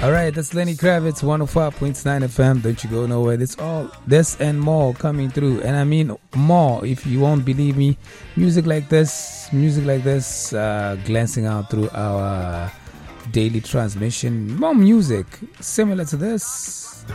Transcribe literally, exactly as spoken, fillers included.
Alright, that's Lenny Kravitz, one oh five point nine F M. Don't you go nowhere. It's all this and more coming through. And I mean more, if you won't believe me. Music like this, music like this, uh, glancing out through our daily transmission. More music similar to this.